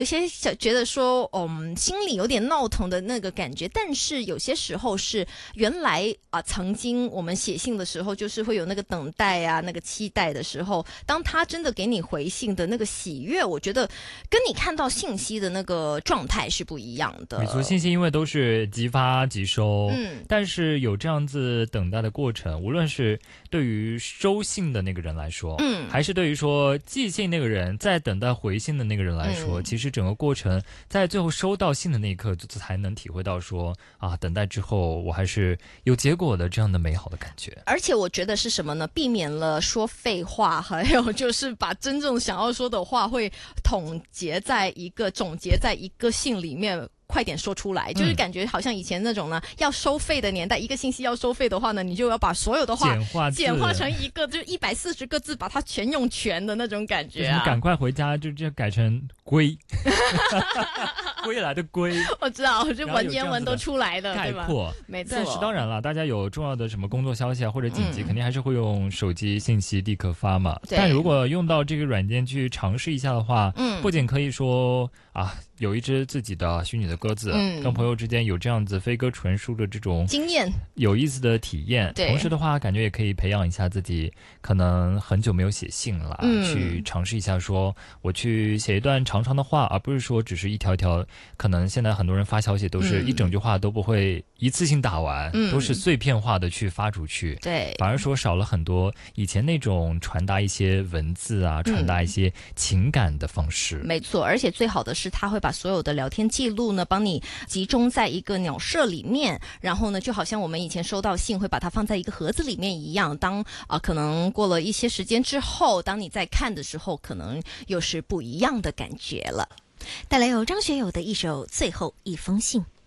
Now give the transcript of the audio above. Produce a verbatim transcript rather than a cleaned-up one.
有些小觉得说，嗯，心里有点闹腾的那个感觉，但是有些时候是原来啊、呃，曾经我们写信的时候，就是会有那个等待啊，那个期待的时候，当他真的给你回信的那个喜悦，我觉得跟你看到信息的那个状态是不一样的。 没错，信息因为都是即发即收， 嗯， 但是有这样子等待的过程，无论是对于收信的那个人来说， 嗯， 还是对于说寄信那个人在等待回信的那个人来说， 嗯、 其实整个过程在最后收到信的那一刻，就才能体会到说啊，等待之后我还是有结果的这样的美好的感觉。 而且我觉得是什么呢？避免了说废话，还有就是把真正想要说的话会统结在一个总结在一个信里面。快点说出来，就是感觉好像以前那种呢，嗯、要收费的年代，一个信息要收费的话呢，你就要把所有的话简化简化成一个，就一百四十个字，把它全用全的那种感觉啊！ 赶快回家，就这改成归，归来的归。 我知道，就文言文都出来的概括， 没错。 但是当然了，大家有重要的什么工作消息啊或者紧急， 嗯、 肯定还是会用手机信息立刻发嘛。 对。 但如果用到这个软件去尝试一下的话， 嗯， 不仅可以说啊。有一只自己的虚拟的鸽子，嗯，跟朋友之间有这样子飞鸽传书的这种经验， 有意思的体验。 对， 同时的话，感觉也可以培养一下自己，可能很久没有写信了，嗯，去尝试一下说，我去写一段长长的话，而不是说只是一条条。可能现在很多人发消息都是一整句话都不会一次性打完，嗯，都是碎片化的去发出去， 对， 反而说少了很多以前那种传达一些文字啊，传达一些情感的方式。 嗯、没错，而且最好的是他会把所有的聊天记录呢，帮你集中在一个鸟舍里面，然后呢，就好像我们以前收到信会把它放在一个盒子里面一样。当啊、呃，可能过了一些时间之后，当你在看的时候，可能又是不一样的感觉了。带来有张学友的一首《最后一封信》。